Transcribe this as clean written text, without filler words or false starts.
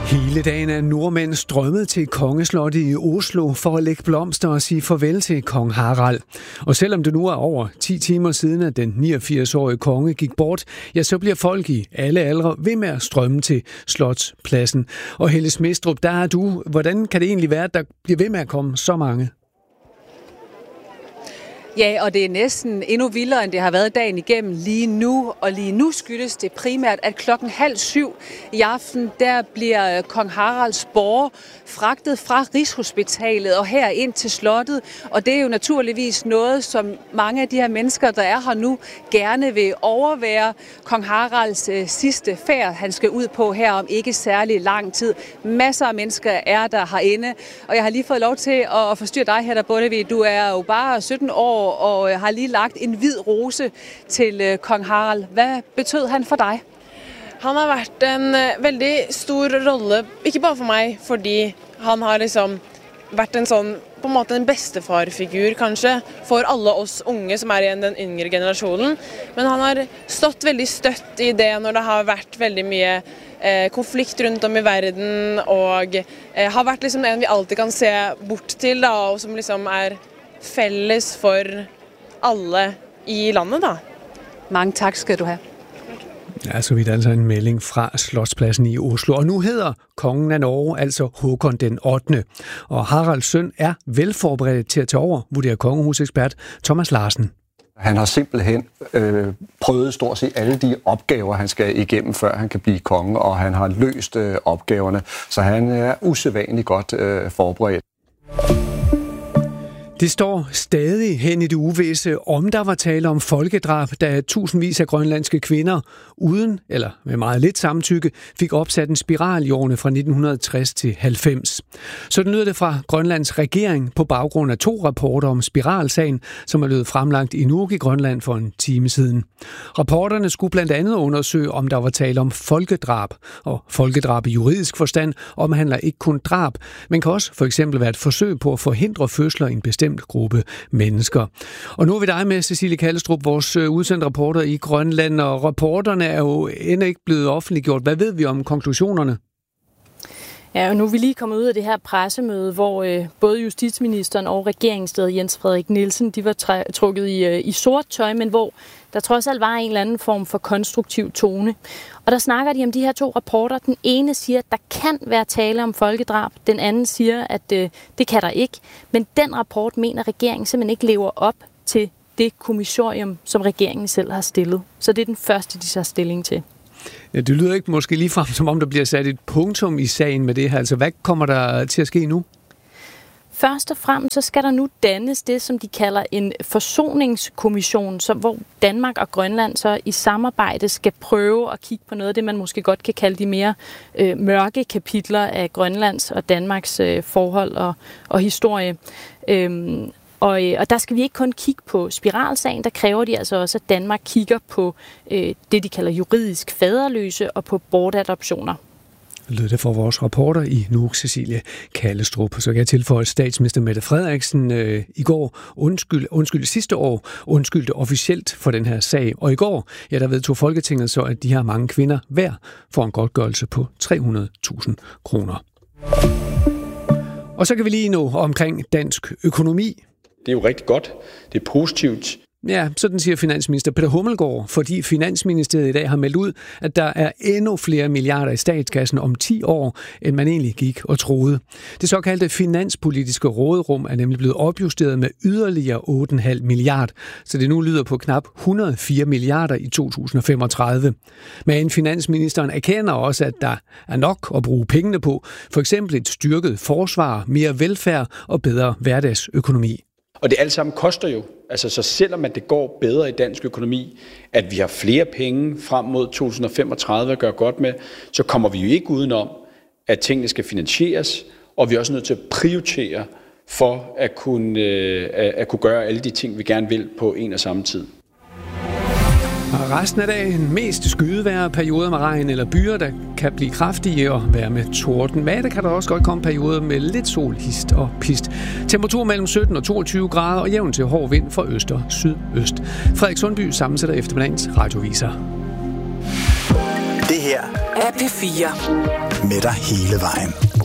Hele dagen er nordmænd strømmet til Kongeslottet i Oslo for at lægge blomster og sige farvel til kong Harald. Og selvom det nu er over 10 timer siden, at den 89-årige konge gik bort, ja, så bliver folk i alle aldre ved med at strømme til Slotspladsen. Og Helle Smidstrup, der er du. Hvordan kan det egentlig være, at der bliver ved med at komme så mange? Ja, og det er næsten endnu vildere, end det har været dagen igennem lige nu. Og lige nu skyldes det primært, at 6:30 i aften, der bliver kong Haralds borger fragtet fra Rigshospitalet og her ind til slottet. Og det er jo naturligvis noget, som mange af de her mennesker, der er her nu, gerne vil overvære. Kong Haralds sidste færd, han skal ud på her om ikke særlig lang tid. Masser af mennesker er der herinde, og jeg har lige fået lov til at forstyrre dig her, der Bondevik. Du er jo bare 17 år og har lige lagt en hvid rose til kong Harald. Hvad betød han for dig? Han har været en veldig stor rolle, ikke bare for mig, fordi han har liksom været en sådan, på en måte en bedstefarfigur kanskje, for alle os unge, som er i den yngre generationen. Men han har stått veldig støtt i det, når der har været veldig mye konflikt rundt om i verden, og har været liksom en vi alltid kan se bort til, da, og som liksom er fælles for alle i landet, da. Mange tak skal du have. Ja, så vidt altså en melding fra Slotspladsen i Oslo. Og nu hedder kongen af Norge altså Håkon den 8. Og Haralds søn er velforberedt til at tage over, vurderer kongehusekspert Thomas Larsen. Han har simpelthen prøvet stort set alle de opgaver, han skal igennem, før han kan blive konge, og han har løst opgaverne. Så han er usædvanligt godt forberedt. Det står stadig hen i det uvisse, om der var tale om folkedrab, da tusindvis af grønlandske kvinder uden, eller med meget lidt samtykke, fik opsat en spiral i årene fra 1960 til 90. Sådan lyder det fra Grønlands regering på baggrund af 2 rapporter om spiralsagen, som er blevet fremlagt i Nuuk i Grønland for en time siden. Rapporterne skulle blandt andet undersøge, om der var tale om folkedrab, og folkedrab i juridisk forstand omhandler ikke kun drab, men kan også for eksempel være et forsøg på at forhindre fødsler i en bestemt gruppe mennesker. Og nu er vi dig med, Cecilie Kallestrup, vores udsendte reporter i Grønland, og rapporterne er jo endnu ikke blevet offentliggjort. Hvad ved vi om konklusionerne? Ja, og nu er vi lige kommet ud af det her pressemøde, hvor både justitsministeren og regeringsleder Jens Frederik Nielsen, de var trukket i sort tøj, men hvor der trods alt var en eller anden form for konstruktiv tone. Og der snakker de om de her 2 rapporter. Den ene siger, at der kan være tale om folkedrab. Den anden siger, at det kan der ikke. Men den rapport mener regeringen simpelthen ikke lever op til det kommissorium, som regeringen selv har stillet. Så det er den første, de tager stilling til. Ja, det lyder ikke måske ligefrem, som om der bliver sat et punktum i sagen med det her. Altså, hvad kommer der til at ske nu? Først og fremmest så skal der nu dannes det, som de kalder en forsoningskommission, hvor Danmark og Grønland så i samarbejde skal prøve at kigge på noget af det, man måske godt kan kalde de mere mørke kapitler af Grønlands og Danmarks forhold og historie. Og der skal vi ikke kun kigge på spiralsagen, der kræver de altså også, at Danmark kigger på det, de kalder juridisk faderløse og på bortadoptioner. Lød det for vores reporter i Nuuk, Cecilie Kallestrup. Så kan jeg tilføje, at statsminister Mette Frederiksen i går sidste år undskyldte officielt for den her sag. Og i går, ja, der vedtog Folketinget så, at de her mange kvinder hver får en godtgørelse på 300.000 kroner. Og så kan vi lige nå omkring dansk økonomi. Det er jo rigtig godt. Det er positivt. Ja, sådan siger finansminister Peter Hummelgaard, fordi Finansministeriet i dag har meldt ud, at der er endnu flere milliarder i statskassen om 10 år, end man egentlig gik og troede. Det såkaldte finanspolitiske råderum er nemlig blevet opjusteret med yderligere 8,5 milliard, så det nu lyder på knap 104 milliarder i 2035. Men finansministeren erkender også, at der er nok at bruge pengene på, for eksempel et styrket forsvar, mere velfærd og bedre hverdagsøkonomi. Og det alt sammen koster jo. Altså, så selvom at det går bedre i dansk økonomi, at vi har flere penge frem mod 2035 at gøre godt med, så kommer vi jo ikke udenom, at tingene skal finansieres, og vi er også nødt til at prioritere for at kunne gøre alle de ting, vi gerne vil på en og samme tid. Og resten af dagen mest skydevejr, perioder med regn eller byer, der kan blive kraftige og være med torden. Men der kan der også godt komme perioder med lidt sol, hist og pist. Temperatur mellem 17 og 22 grader og jævn til hård vind fra øst og sydøst. Frederik Sundby sammensætter eftermiddagens radioviser. Det her er P4. Med dig hele vejen.